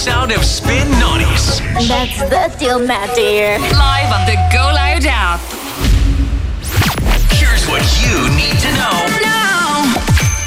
sound of Spin Naughties. That's the deal, my dear. Live on the Go Loud app. Here's what you need to know. Now.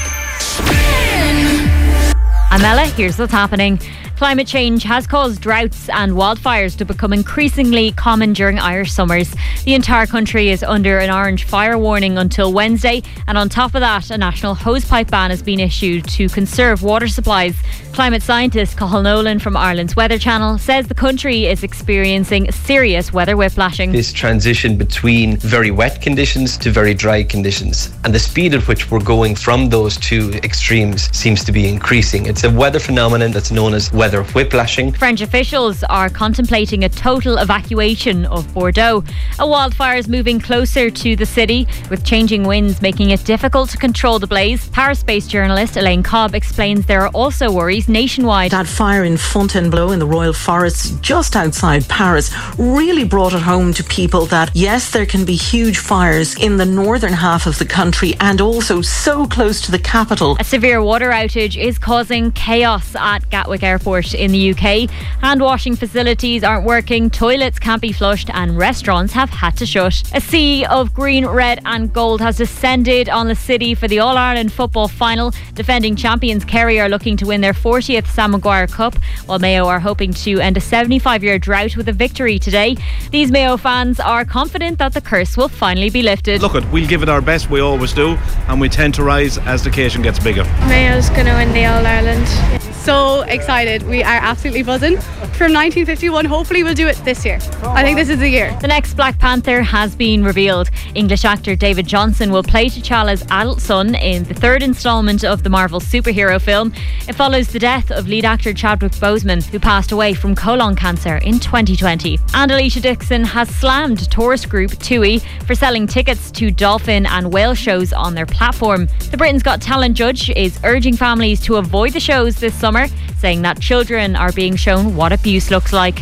I'm Ella, here's what's happening. Climate change has caused droughts and wildfires to become increasingly common during Irish summers. The entire country is under an orange fire warning until Wednesday, and on top of that, a national hosepipe ban has been issued to conserve water supplies. Climate scientist Cathal Nolan from Ireland's Weather Channel says the country is experiencing serious weather whiplashing. This transition between very wet conditions to very dry conditions, and the speed at which we're going from those two extremes seems to be increasing. It's a weather phenomenon that's known as weather whiplashing. French officials are contemplating a total evacuation of Bordeaux. A wildfire is moving closer to the city, with changing winds making it difficult to control the blaze. Paris-based journalist Elaine Cobb explains there are also worries nationwide. That fire in Fontainebleau in the Royal Forests just outside Paris really brought it home to people that yes, there can be huge fires in the northern half of the country and also so close to the capital. A severe water outage is causing chaos at Gatwick Airport in the UK. Hand washing facilities aren't working, toilets can't be flushed, and restaurants have had to shut. A sea of green, red and gold has descended on the city for the All-Ireland football final. Defending champions Kerry are looking to win their 40th Sam Maguire Cup, while Mayo are hoping to end a 75-year drought with a victory today. These Mayo fans are confident that the curse will finally be lifted. Look, we'll give it our best, we always do, and we tend to rise as the occasion gets bigger. Mayo's going to win the All-Ireland. So excited. We are absolutely buzzing. From 1951, hopefully we'll do it this year. I think this is the year. The next Black Panther has been revealed. English actor David Johnson will play T'Challa's adult son in the third instalment of the Marvel superhero film. It follows the death of lead actor Chadwick Boseman, who passed away from colon cancer in 2020. And Alicia Dixon has slammed tourist group TUI for selling tickets to dolphin and whale shows on their platform. The Britain's Got Talent judge is urging families to avoid the shows this summer, saying that children are being shown what abuse looks like.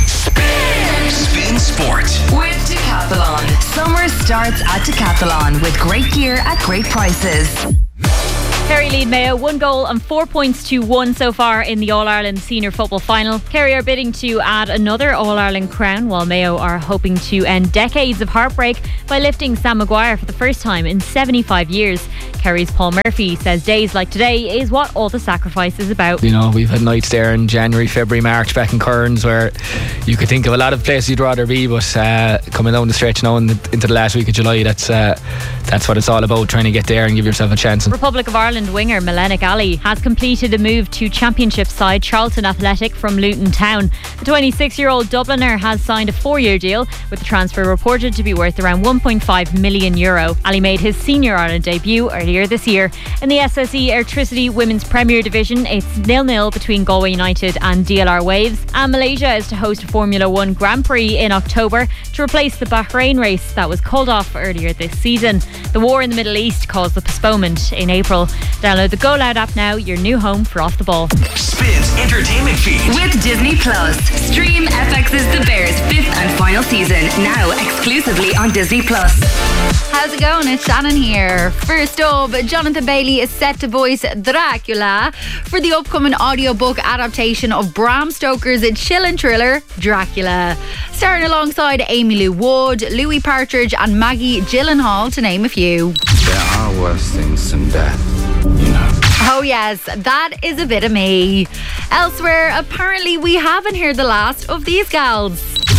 Spin Sport With Decathlon. Summer starts at Decathlon with great gear at great prices. Kerry lead Mayo 1 goal and 4 points to 1 so far in the All-Ireland Senior Football Final. Kerry are bidding to add another All-Ireland crown, while Mayo are hoping to end decades of heartbreak by lifting Sam Maguire for the first time in 75 years. Kerry's Paul Murphy says days like today is what all the sacrifice is about. You know, we've had nights there in January, February, March back in Kearns where you could think of a lot of places you'd rather be, but coming down the stretch now into the last week of July, that's what it's all about, trying to get there and give yourself a chance. Republic of Ireland winger Melenik Ali has completed a move to Championship side Charlton Athletic from Luton Town. The 26-year-old Dubliner has signed a 4-year deal, with the transfer reported to be worth around €1.5 million. Ali made his senior Ireland debut earlier this year. In the SSE Airtricity Women's Premier Division, it's 0-0 between Galway United and DLR Waves, and Malaysia is to host a Formula 1 Grand Prix in October to replace the Bahrain race that was called off earlier this season. The war in the Middle East caused the postponement in April. Download the Go Loud app now, your new home for Off the Ball. Spins Entertainment Feed With Disney Plus. Stream FX's The Bears 5th and final season, now exclusively on Disney Plus. How's it going? It's Shannon here. First up, Jonathan Bailey is set to voice Dracula for the upcoming audiobook adaptation of Bram Stoker's chilling thriller Dracula, starring alongside Amy Lou Wood, Louis Partridge and Maggie Gyllenhaal, to name a few. There are worse things than death, you know. Oh yes, that is a bit of me. Elsewhere, apparently we haven't heard the last of these gals.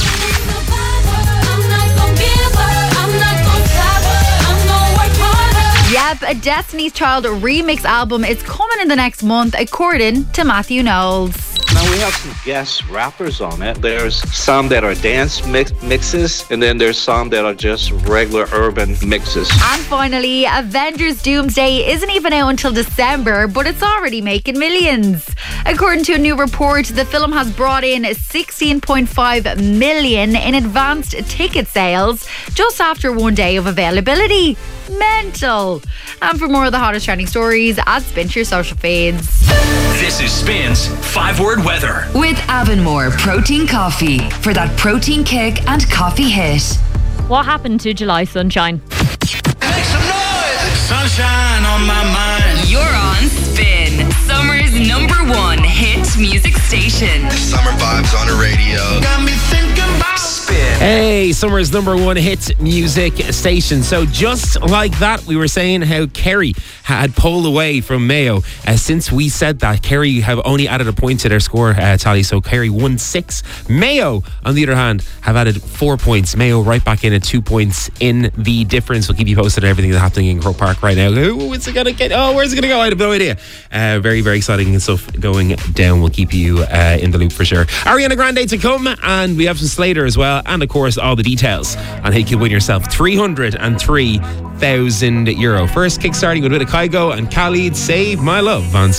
Yep, a Destiny's Child remix album is coming in the next month, according to Matthew Knowles. Now we have some guest rappers on it. There's some that are dance mixes, and then there's some that are just regular urban mixes. And finally, Avengers Doomsday isn't even out until December, but it's already making millions. According to a new report, the film has brought in 16.5 million in advanced ticket sales just after 1 day of availability. Mental. And for more of the hottest trending stories, add Spin to your social feeds. This is Spin's 5-word weather. With Avonmore Protein Coffee for that protein kick and coffee hit. What happened to July sunshine? Make some noise! Sunshine on my mind. You're on Spin. Summer's #1 hit music station. Summer vibes on the radio. Got me thinking about Spin. Hey, summer's #1 hit music station. So just like that, we were saying how Kerry had pulled away from Mayo. Since we said that, Kerry have only added a point to their score tally. So Kerry won 6. Mayo, on the other hand, have added 4 points. Mayo right back in at 2 points in the difference. We'll keep you posted on everything that's happening in Croke Park right now. Where's it going to go? I have no idea. Very, very exciting stuff going down. We'll keep you in the loop for sure. Ariana Grande to come, and we have some Slater as well. And of course, all the details on how you can win yourself €303,000. First, kickstarting with a bit of Kygo and Khalid, Save My Love on